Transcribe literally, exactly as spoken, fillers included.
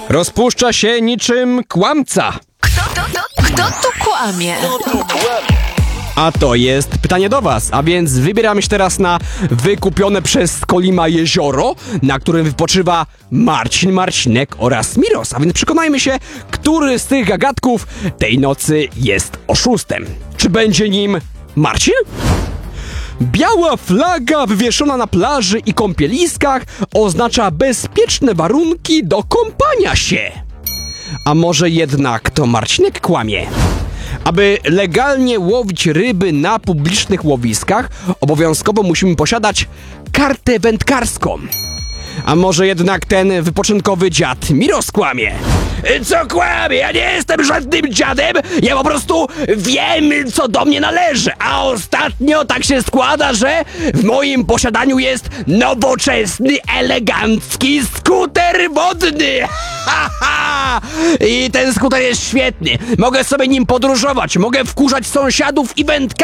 Rozpuszcza się niczym kłamca. Kto, kto, kto tu kłamie? A to jest pytanie do was, a więc wybieramy się teraz na wykupione przez Kolima jezioro, na którym wypoczywa Marcin, Marcinek oraz Miros. A więc przekonajmy się, który z tych gagatków tej nocy jest oszustem. Czy będzie nim Marcin? Biała flaga wywieszona na plaży i kąpieliskach oznacza bezpieczne warunki do kąpania się. A może jednak to Marcinek kłamie? Aby legalnie łowić ryby na publicznych łowiskach, obowiązkowo musimy posiadać kartę wędkarską. A może jednak ten wypoczynkowy dziad Miros kłamie? Co kłamie? Ja nie jestem żadnym dziadem, ja po prostu wiem, co do mnie należy. A ostatnio tak się składa, że w moim posiadaniu jest nowoczesny, elegancki skuter wodny. Ha, ha! I ten skuter jest świetny. Mogę sobie nim podróżować, mogę wkurzać sąsiadów i wędkarzy.